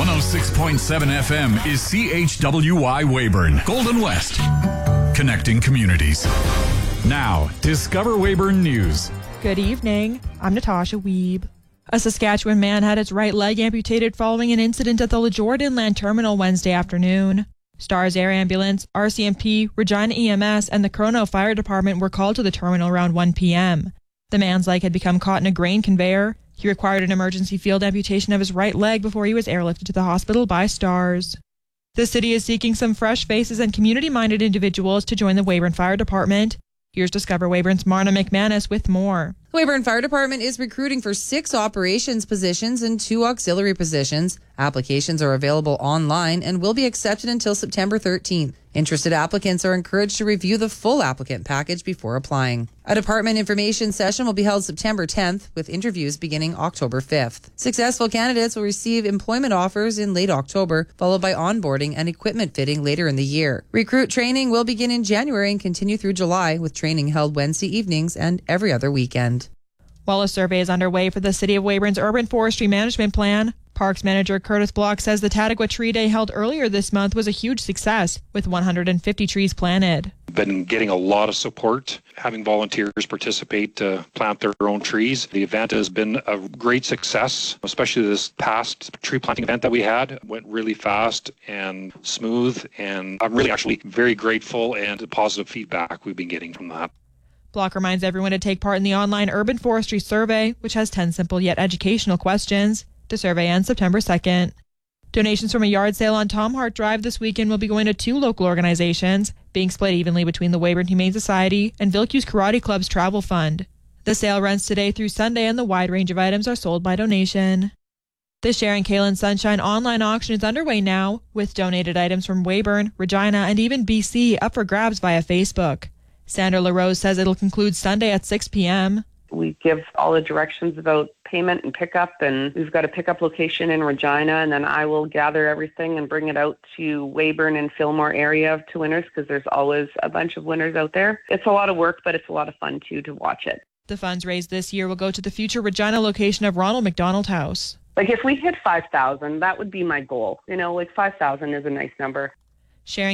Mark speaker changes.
Speaker 1: 106.7 FM is CHWY Weyburn, Golden West, connecting communities. Now, Discover Weyburn News.
Speaker 2: Good evening. I'm Natasha Wiebe. A Saskatchewan man had his right leg amputated following an incident at the LeJord Inland Terminal Wednesday afternoon. STARS Air Ambulance, RCMP, Regina EMS, and the Corono Fire Department were called to the terminal around 1 p.m. The man's leg had become caught in a grain conveyor. He required an emergency field amputation of his right leg before he was airlifted to the hospital by STARS. The city is seeking some fresh faces and community-minded individuals to join the Weyburn Fire Department. Here's Discover Weyburn's Marna McManus with more.
Speaker 3: The Weyburn Fire Department is recruiting for 6 operations positions and 2 auxiliary positions. Applications are available online and will be accepted until September 13th. Interested applicants are encouraged to review the full applicant package before applying. A department information session will be held September 10th, with interviews beginning October 5th. Successful candidates will receive employment offers in late October, followed by onboarding and equipment fitting later in the year. Recruit training will begin in January and continue through July, with training held Wednesday evenings and every other weekend.
Speaker 2: While a survey is underway for the City of Weyburn's Urban Forestry Management Plan, Parks Manager Curtis Block says the Tattagua Tree Day held earlier this month was a huge success, with 150 trees planted.
Speaker 4: Been getting a lot of support, having volunteers participate to plant their own trees. The event has been a great success, especially this past tree planting event that we had. It went really fast and smooth, and I'm really actually very grateful and the positive feedback we've been getting from that.
Speaker 2: Block reminds everyone to take part in the online Urban Forestry Survey, which has 10 simple yet educational questions. The survey ends September 2nd. Donations from a yard sale on Tom Hart Drive this weekend will be going to 2 local organizations, being split evenly between the Weyburn Humane Society and Vilcu's Karate Club's Travel Fund. The sale runs today through Sunday, and the wide range of items are sold by donation. The Sharon Kalen Sunshine online auction is underway now, with donated items from Weyburn, Regina, and even BC up for grabs via Facebook. Sandra LaRose says it'll conclude Sunday at 6 p.m.
Speaker 5: We give all the directions about payment and pickup, and we've got a pickup location in Regina, and then I will gather everything and bring it out to Weyburn and Fillmore area to winners, because there's always a bunch of winners out there. It's a lot of work, but it's a lot of fun too to watch it.
Speaker 2: The funds raised this year will go to the future Regina location of Ronald McDonald House.
Speaker 5: Like if we hit 5,000, that would be my goal. 5,000 is a nice number.
Speaker 2: Sharing